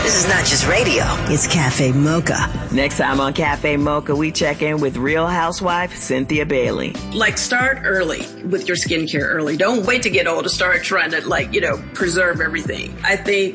This is not just radio. It's Cafe Mocha. Next time on Cafe Mocha, we check in with Real Housewife Cynthia Bailey. Like, start early with your skincare early. Don't wait to get old to start trying to, preserve everything. I think